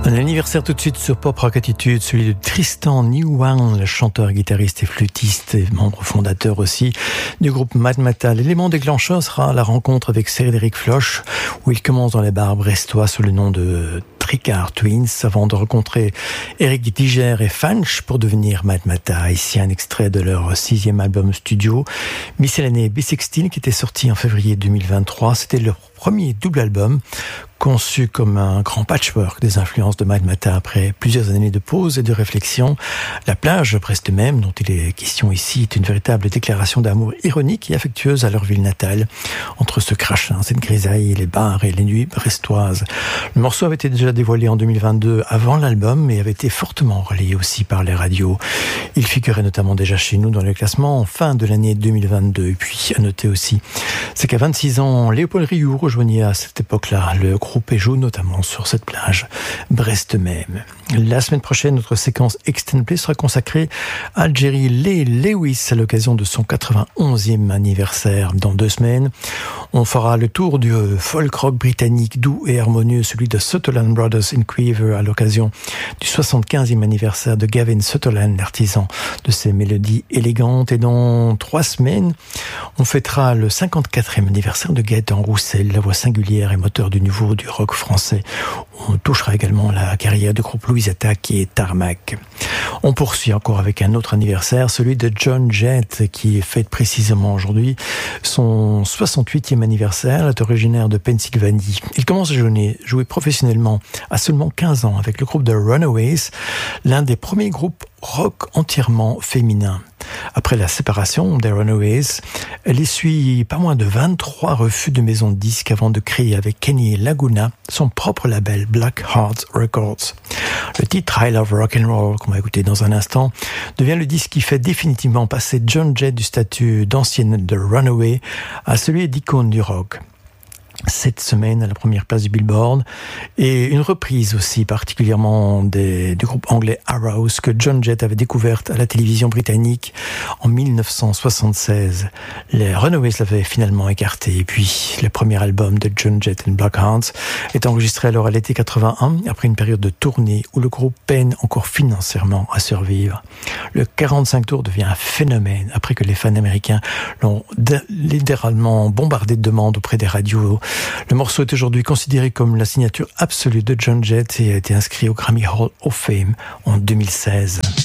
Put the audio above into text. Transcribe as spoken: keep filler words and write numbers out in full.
Un anniversaire tout de suite sur Pop Rock Attitude, celui de Tristan Newman, le chanteur, guitariste et flûtiste et membre fondateur aussi du groupe Mad Mata. L'élément déclencheur sera la rencontre avec Cédric Floch, où il commence dans les bars brestois sous le nom de Tricard Twins, avant de rencontrer Eric Diger et Fanch pour devenir Mad Mata. Ici un extrait de leur sixième album studio, Miscellané B seize, qui était sorti en février deux mille vingt-trois. C'était leur premier double album, conçu comme un grand patchwork des influences de Mad Mata après plusieurs années de pause et de réflexion. La plage, Brest même, dont il est question ici, est une véritable déclaration d'amour ironique et affectueuse à leur ville natale, entre ce crachin, cette grisaille, les bars et les nuits brestoises. Le morceau avait été déjà dévoilé en deux mille vingt-deux avant l'album et avait été fortement relayé aussi par les radios. Il figurait notamment déjà chez nous dans le classement en fin de l'année deux mille vingt-deux. Et puis, à noter aussi, c'est qu'à vingt-six ans, Léopold Rioux rejoignait à cette époque-là le groupe et joue notamment sur cette plage Brest même. La semaine prochaine, notre séquence Extended Play sera consacrée à Jerry Lee Lewis à l'occasion de son quatre-vingt-onzième anniversaire. Dans deux semaines, on fera le tour du folk rock britannique doux et harmonieux, celui de Sutherland Brothers in Quiver à l'occasion du soixante-quinzième anniversaire de Gavin Sutherland, l'artisan de ses mélodies élégantes. Et dans trois semaines, on fêtera le cinquante-quatrième anniversaire de Gaëtan Roussel, la voix singulière et moteur du nouveau du rock français. On touchera également la carrière du groupe Louise Attaque et Tarmac. On poursuit encore avec un autre anniversaire, celui de John Jett, qui fête précisément aujourd'hui son soixante-huitième anniversaire. Il est originaire de Pennsylvanie. Il commence à jouer, jouer professionnellement à seulement quinze ans avec le groupe The Runaways, l'un des premiers groupes rock entièrement féminin. Après la séparation des Runaways, elle essuie pas moins de vingt-trois refus de maisons de disques avant de créer avec Kenny Laguna son propre label Black Heart Records. Le titre I Love Rock and Roll, qu'on va écouter dans un instant, devient le disque qui fait définitivement passer John Jett du statut d'ancienne de Runaway à celui d'icône du rock. Cette semaine à la première place du Billboard, et une reprise aussi particulièrement des, du groupe anglais Arrows que John Jett avait découverte à la télévision britannique en dix-neuf cent soixante-seize. Les Runaways l'avaient finalement écarté, et puis le premier album de John Jett and Blackhearts est enregistré alors à l'été quatre-vingt-un, après une période de tournée où le groupe peine encore financièrement à survivre. Le quarante-cinq tours devient un phénomène après que les fans américains l'ont littéralement bombardé de demandes auprès des radios. Le morceau est aujourd'hui considéré comme la signature absolue de John Jett et a été inscrit au Grammy Hall of Fame en deux mille seize.